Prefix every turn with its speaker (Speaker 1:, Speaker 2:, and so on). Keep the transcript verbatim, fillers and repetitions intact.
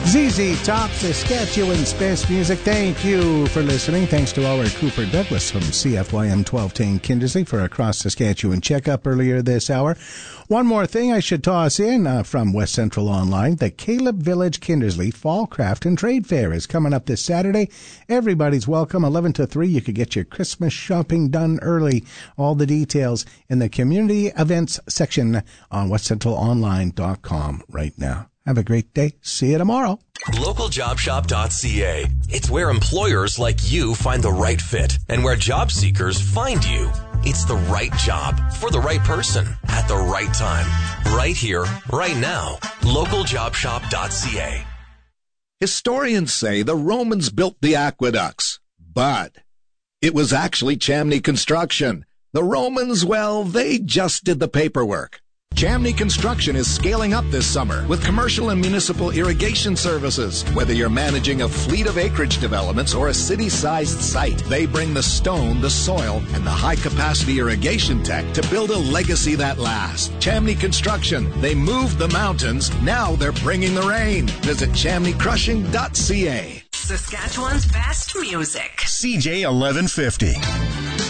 Speaker 1: Z Z Top, Saskatchewan's best music. Thank you for listening. Thanks to our Cooper Douglas from C F Y M twelve ten Kindersley for a Cross Saskatchewan checkup earlier this hour. One more thing I should toss in uh, from West Central Online. The Caleb Village Kindersley Fall Craft and Trade Fair is coming up this Saturday. Everybody's welcome, eleven to three. You could get your Christmas shopping done early. All the details in the community events section on west central online dot com right now. Have a great day. See you tomorrow.
Speaker 2: local job shop dot c a. It's where employers like you find the right fit and where job seekers find you. It's the right job for the right person at the right time. Right here, right now. local job shop dot c a.
Speaker 3: Historians say the Romans built the aqueducts, but it was actually Chamney Construction. The Romans, well, they just did the paperwork. Chamney Construction is scaling up this summer with commercial and municipal irrigation services. Whether you're managing a fleet of acreage developments or a city-sized site, they bring the stone, the soil, and the high-capacity irrigation tech to build a legacy that lasts. Chamney Construction. They moved the mountains. Now they're bringing the rain. Visit chamney crushing dot c a.
Speaker 4: Saskatchewan's best music.
Speaker 5: C J eleven fifty.